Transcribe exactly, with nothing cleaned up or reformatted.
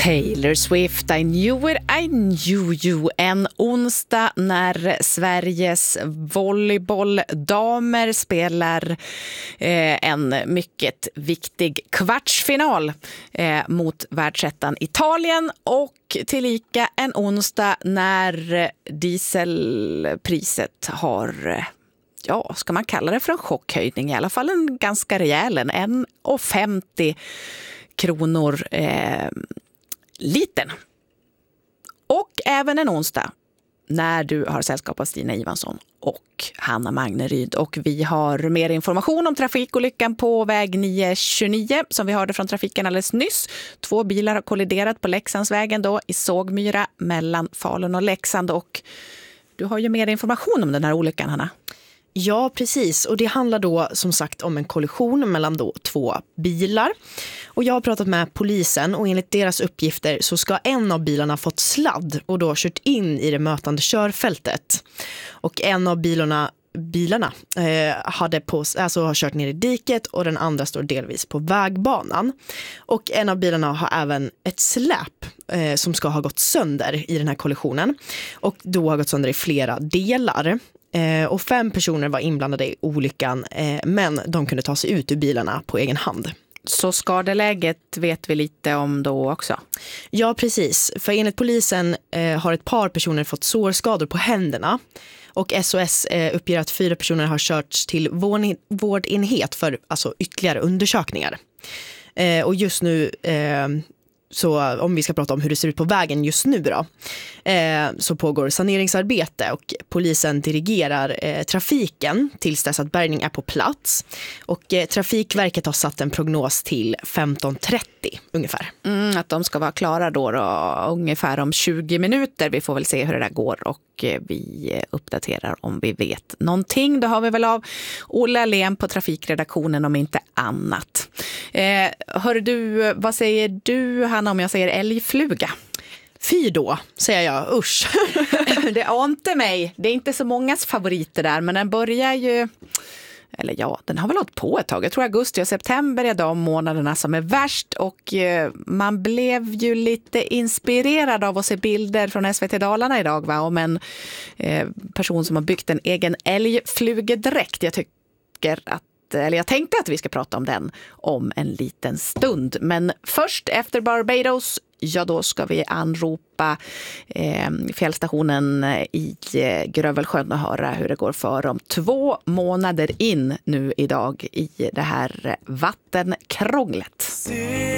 Taylor Swift, I knew it, I knew you. En onsdag när Sveriges volleybolldamer spelar eh, en mycket viktig kvartsfinal eh, mot världsettan Italien, och tillika en onsdag när dieselpriset har, ja, ska man kalla det för en chockhöjning, i alla fall en ganska rejäl, en en komma femtio kronor eh, liten. Och även en onsdag när du har sällskap av Stina Ivansson och Hanna Magneryd. Och vi har mer information om trafikolyckan på väg nio tjugonio som vi hörde från trafiken alldeles nyss. Två bilar har kolliderat på Leksandsvägen då i Sågmyra mellan Falun och Leksand. Och du har ju mer information om den här olyckan, Hanna. Ja, precis. Och det handlar då som sagt om en kollision mellan då två bilar. Och jag har pratat med polisen, och enligt deras uppgifter så ska en av bilarna fått sladd och då kört in i det mötande körfältet. Och en av bilarna bilarna eh, hade på, alltså har kört ner i diket, och den andra står delvis på vägbanan. Och en av bilarna har även ett släp eh, som ska ha gått sönder i den här kollisionen, och då har gått sönder i flera delar. Eh, och fem personer var inblandade i olyckan, eh, men de kunde ta sig ut ur bilarna på egen hand. Så skadeläget vet vi lite om då också? Ja, precis. För enligt polisen eh, har ett par personer fått sårskador på händerna. Och S O S eh, uppger att fyra personer har körts till vårdenhet för alltså, ytterligare undersökningar. Eh, och just nu... Eh, Så om vi ska prata om hur det ser ut på vägen just nu då, eh, så pågår saneringsarbete, och polisen dirigerar eh, trafiken tills dess att bärgning är på plats. Och eh, Trafikverket har satt en prognos till femton trettio ungefär. Mm, att de ska vara klara då, då ungefär om tjugo minuter. Vi får väl se hur det där går, och eh, vi uppdaterar om vi vet någonting. Då har vi väl av Ola Len på trafikredaktionen om inte annat. Eh, hör du, vad säger du, Hanna, om jag säger älgfluga? Fy då, säger jag, usch. Det är inte mig. Det är inte så mångas favoriter där, men den börjar ju... Eller ja, den har väl hållit på ett tag. Jag tror augusti och september är de månaderna som är värst, och eh, man blev ju lite inspirerad av att se bilder från S V T Dalarna idag, va? Om en eh, person som har byggt en egen älgflugedräkt. Jag tycker att Eller jag tänkte att vi ska prata om den om en liten stund. Men först efter Barbados, ja då ska vi anropa eh, fjällstationen i eh, Grövelsjön och höra hur det går för dem två månader in nu idag i det här vattenkrånglet.